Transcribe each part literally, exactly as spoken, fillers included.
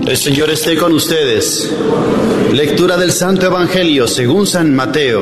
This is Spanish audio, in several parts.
El Señor esté con ustedes. Lectura del Santo Evangelio según San Mateo.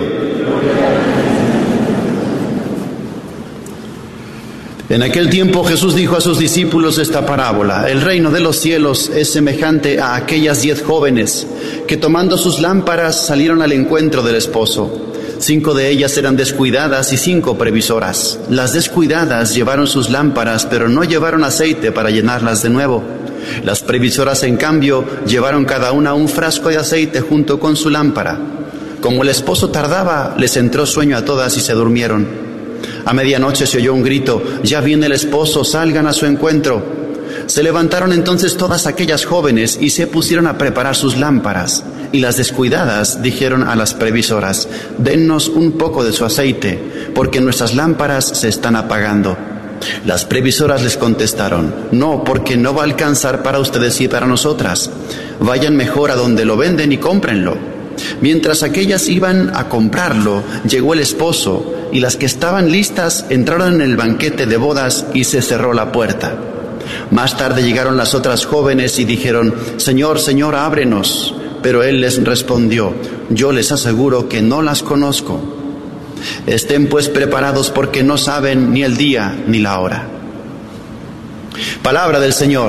En aquel tiempo Jesús dijo a sus discípulos esta parábola: el reino de los cielos es semejante a aquellas diez jóvenes que, tomando sus lámparas, salieron al encuentro del esposo. Cinco de ellas eran descuidadas y cinco previsoras. Las descuidadas llevaron sus lámparas, pero no llevaron aceite para llenarlas de nuevo. Las previsoras, en cambio, llevaron cada una un frasco de aceite junto con su lámpara. Como el esposo tardaba, les entró sueño a todas y se durmieron. A medianoche se oyó un grito: «Ya viene el esposo, salgan a su encuentro». Se levantaron entonces todas aquellas jóvenes y se pusieron a preparar sus lámparas. Y las descuidadas dijeron a las previsoras: «Dennos un poco de su aceite, porque nuestras lámparas se están apagando». Las previsoras les contestaron: «No, porque no va a alcanzar para ustedes y para nosotras. Vayan mejor a donde lo venden y cómprenlo». Mientras aquellas iban a comprarlo, llegó el esposo, y las que estaban listas entraron en el banquete de bodas y se cerró la puerta. Más tarde llegaron las otras jóvenes y dijeron: «Señor, Señor, ábrenos». Pero él les respondió: «Yo les aseguro que no las conozco. Estén pues preparados, porque no saben ni el día ni la hora». Palabra del Señor.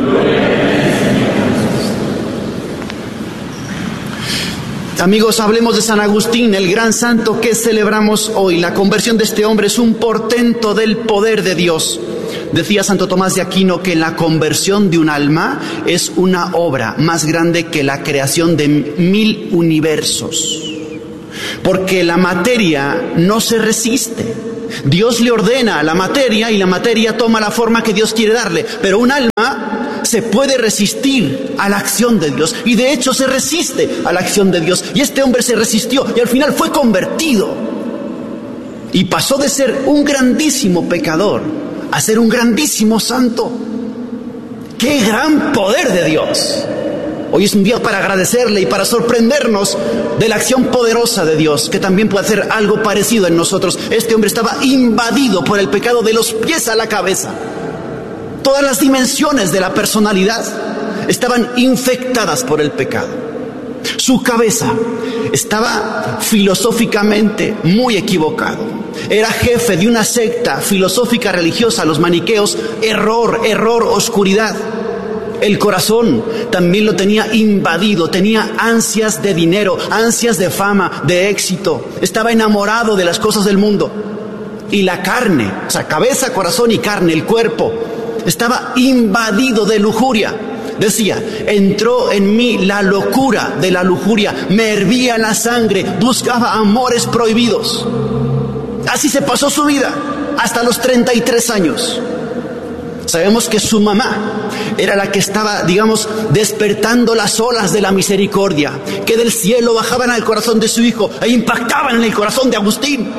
Amigos, hablemos de San Agustín, el gran santo que celebramos hoy. La conversión de este hombre es un portento del poder de Dios. Decía Santo Tomás de Aquino que la conversión de un alma es una obra más grande que la creación de mil universos. Porque la materia no se resiste. Dios le ordena a la materia y la materia toma la forma que Dios quiere darle. Pero un alma se puede resistir a la acción de Dios. Y de hecho se resiste a la acción de Dios. Y este hombre se resistió y al final fue convertido. Y pasó de ser un grandísimo pecador a ser un grandísimo santo. ¡Qué gran poder de Dios! Hoy es un día para agradecerle y para sorprendernos de la acción poderosa de Dios, que también puede hacer algo parecido en nosotros. Este hombre estaba invadido por el pecado de los pies a la cabeza. Todas las dimensiones de la personalidad estaban infectadas por el pecado. Su cabeza estaba filosóficamente muy equivocado. Era jefe de una secta filosófica religiosa, los maniqueos. Error, error, oscuridad. El corazón también lo tenía invadido, tenía ansias de dinero, ansias de fama, de éxito. Estaba enamorado de las cosas del mundo. Y la carne, o sea, cabeza, corazón y carne, el cuerpo, estaba invadido de lujuria. Decía: entró en mí la locura de la lujuria, me hervía la sangre, buscaba amores prohibidos. Así se pasó su vida hasta los treinta y tres años. Sabemos que su mamá era la que estaba, digamos, despertando las olas de la misericordia, que del cielo bajaban al corazón de su hijo e impactaban en el corazón de Agustín.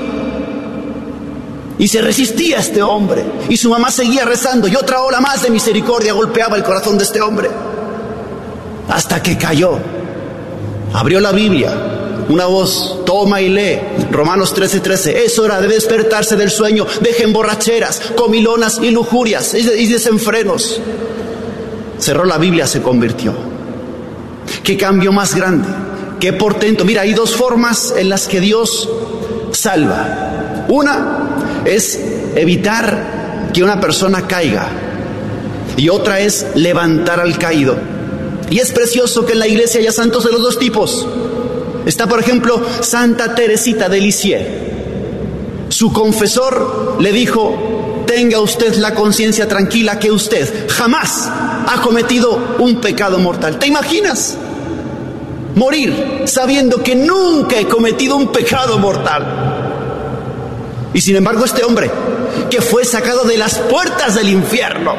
Y se resistía a este hombre, y su mamá seguía rezando, y otra ola más de misericordia golpeaba el corazón de este hombre, hasta que cayó. Abrió la Biblia. Una voz: toma y lee Romanos trece, trece. Es hora de despertarse del sueño. Dejen borracheras, comilonas y lujurias y desenfrenos. Cerró la Biblia, se convirtió. Qué cambio más grande, qué portento. Mira, hay dos formas en las que Dios salva. Una es evitar que una persona caiga, y otra es levantar al caído. Y es precioso que en la iglesia haya santos de los dos tipos. Está, por ejemplo, Santa Teresita de Lisieux. Su confesor le dijo: tenga usted la conciencia tranquila que usted jamás ha cometido un pecado mortal. ¿Te imaginas morir sabiendo que nunca he cometido un pecado mortal? Y sin embargo, este hombre, que fue sacado de las puertas del infierno,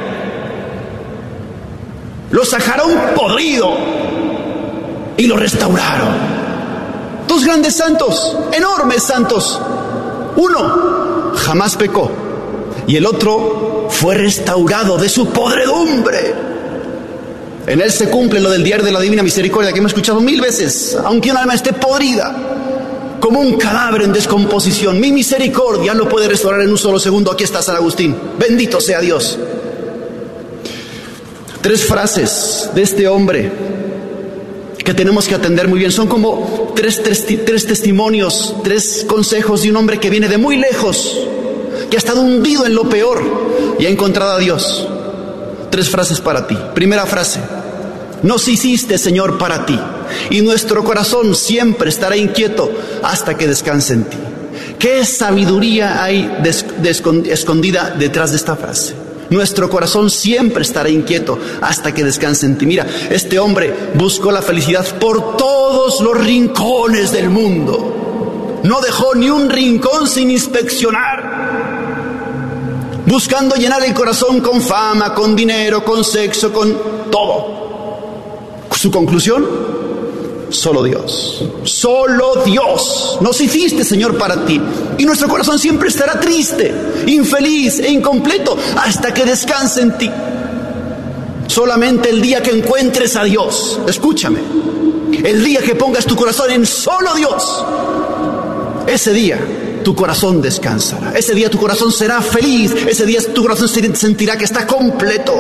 lo sacaron podrido y lo restauraron. Dos grandes santos, enormes santos. Uno jamás pecó y el otro fue restaurado de su podredumbre. En él se cumple lo del diario de la Divina Misericordia que hemos escuchado mil veces. Aunque un alma esté podrida, como un cadáver en descomposición, mi misericordia lo puede restaurar en un solo segundo. Aquí está San Agustín. Bendito sea Dios. Tres frases de este hombre que tenemos que atender muy bien. Son como tres, tres, tres testimonios, tres consejos de un hombre que viene de muy lejos, que ha estado hundido en lo peor y ha encontrado a Dios. Tres frases para ti. Primera frase: nos hiciste, Señor, para ti, y nuestro corazón siempre estará inquieto hasta que descanse en ti. ¿Qué sabiduría hay des, des, escondida detrás de esta frase? Nuestro corazón siempre estará inquieto hasta que descanse en ti. Mira, este hombre buscó la felicidad por todos los rincones del mundo. No dejó ni un rincón sin inspeccionar, buscando llenar el corazón con fama, con dinero, con sexo, con todo. Su conclusión: solo Dios, solo Dios. Nos hiciste, Señor, para ti, y nuestro corazón siempre estará triste, infeliz e incompleto hasta que descanse en ti. Solamente el día que encuentres a Dios, escúchame, el día que pongas tu corazón en solo Dios, ese día tu corazón descansará, ese día tu corazón será feliz, ese día tu corazón sentirá que está completo.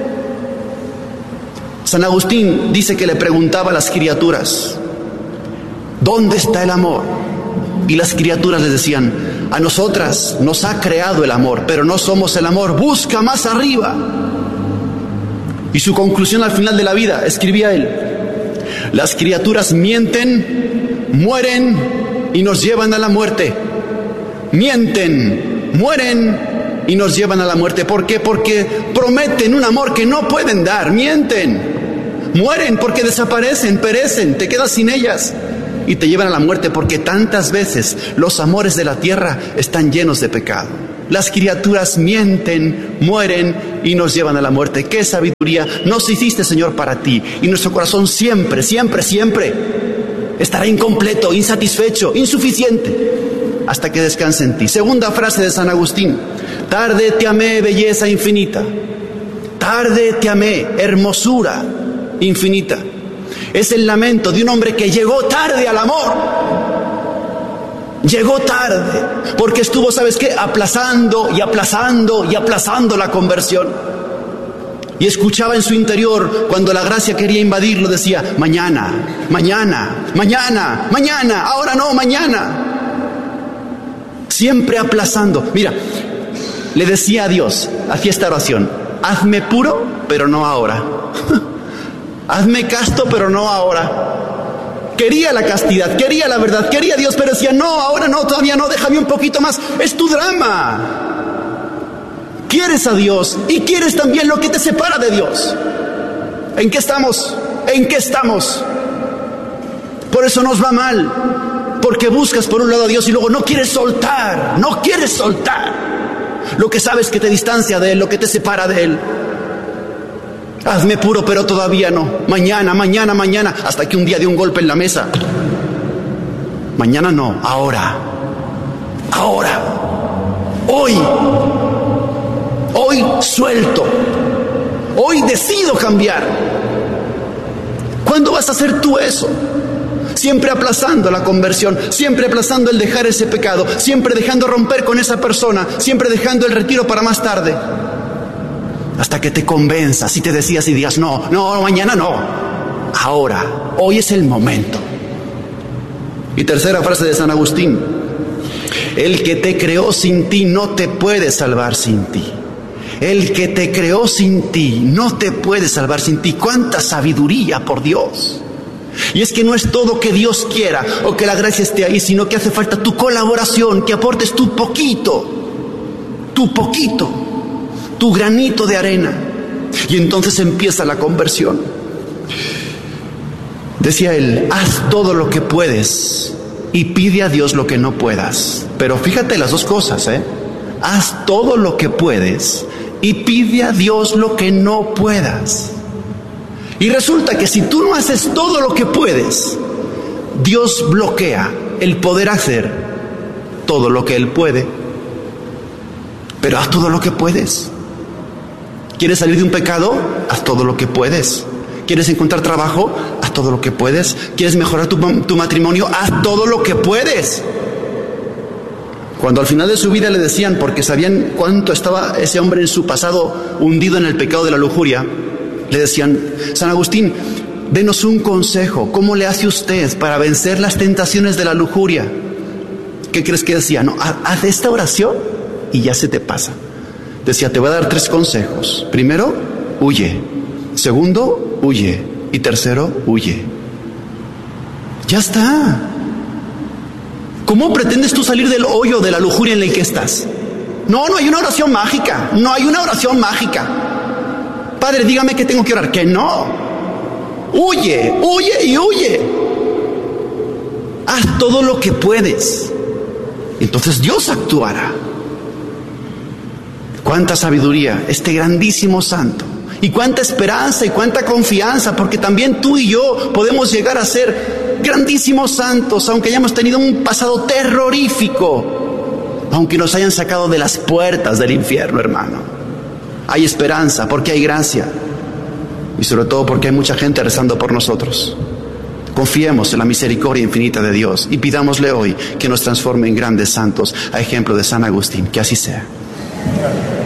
San Agustín dice que le preguntaba a las criaturas: ¿dónde está el amor? Y las criaturas le decían: a nosotras nos ha creado el amor, pero no somos el amor, busca más arriba. Y su conclusión al final de la vida, escribía él: las criaturas mienten, mueren y nos llevan a la muerte. Mienten, mueren y nos llevan a la muerte. ¿Por qué? Porque prometen un amor que no pueden dar. Mienten, mueren porque desaparecen, perecen, te quedas sin ellas y te llevan a la muerte, porque tantas veces los amores de la tierra están llenos de pecado. Las criaturas mienten, mueren y nos llevan a la muerte. ¡Qué sabiduría nos hiciste, Señor, para ti! Y nuestro corazón siempre, siempre, siempre estará incompleto, insatisfecho, insuficiente, hasta que descanse en ti. Segunda frase de San Agustín: tarde te amé, belleza infinita. Tarde te amé, hermosura infinita. Es el lamento de un hombre que llegó tarde al amor. Llegó tarde porque estuvo, ¿sabes qué?, aplazando y aplazando y aplazando la conversión. Y escuchaba en su interior, cuando la gracia quería invadirlo, decía: mañana, mañana, mañana, mañana, ahora no, mañana. Siempre aplazando. Mira, le decía a Dios, hacía esta oración: hazme puro, pero no ahora. Hazme casto, pero no ahora. Quería la castidad, quería la verdad, quería a Dios, pero decía: no, ahora no, todavía no, déjame un poquito más. Es tu drama. Quieres a Dios y quieres también lo que te separa de Dios. ¿En qué estamos? ¿En qué estamos? Por eso nos va mal, porque buscas por un lado a Dios y luego no quieres soltar, no quieres soltar lo que sabes que te distancia de Él, lo que te separa de Él. Hazme puro, pero todavía no. Mañana, mañana, mañana, hasta que un día dio un golpe en la mesa. Mañana no, ahora. Ahora. Hoy. Hoy suelto. Hoy decido cambiar. ¿Cuándo vas a hacer tú eso? Siempre aplazando la conversión, siempre aplazando el dejar ese pecado, siempre dejando romper con esa persona, siempre dejando el retiro para más tarde. Hasta que te convenzas y te decías y digas: no, no, mañana no. Ahora, hoy es el momento. Y tercera frase de San Agustín: el que te creó sin ti no te puede salvar sin ti. El que te creó sin ti no te puede salvar sin ti. ¡Cuánta sabiduría, por Dios! Y es que no es todo que Dios quiera o que la gracia esté ahí, sino que hace falta tu colaboración, que aportes tu poquito, tu poquito, tu granito de arena. Y entonces empieza la conversión. Decía él: haz todo lo que puedes y pide a Dios lo que no puedas. Pero fíjate las dos cosas, ¿eh? Haz todo lo que puedes y pide a Dios lo que no puedas. Y resulta que si tú no haces todo lo que puedes, Dios bloquea el poder hacer todo lo que Él puede. Pero haz todo lo que puedes. ¿Quieres salir de un pecado? Haz todo lo que puedes. ¿Quieres encontrar trabajo? Haz todo lo que puedes. ¿Quieres mejorar tu, tu matrimonio? Haz todo lo que puedes. Cuando al final de su vida le decían, porque sabían cuánto estaba ese hombre en su pasado hundido en el pecado de la lujuria, Le decían: San Agustín, denos un consejo. ¿Cómo le hace usted para vencer las tentaciones de la lujuria? ¿Qué crees que decía? No, haz esta oración y ya se te pasa. Decía: te voy a dar tres consejos. Primero, huye. Segundo, huye. Y tercero, huye. Ya está. ¿Cómo pretendes tú salir del hoyo de la lujuria en el que estás? No, no hay una oración mágica. No hay una oración mágica. Padre, dígame que tengo que orar. Que no. Huye, huye y huye. Haz todo lo que puedes. Entonces Dios actuará. Cuánta sabiduría este grandísimo santo. Y cuánta esperanza y cuánta confianza, porque también tú y yo podemos llegar a ser grandísimos santos, aunque hayamos tenido un pasado terrorífico, aunque nos hayan sacado de las puertas del infierno, hermano. Hay esperanza porque hay gracia, y sobre todo porque hay mucha gente rezando por nosotros. Confiemos en la misericordia infinita de Dios y pidámosle hoy que nos transforme en grandes santos, a ejemplo de San Agustín. Que así sea.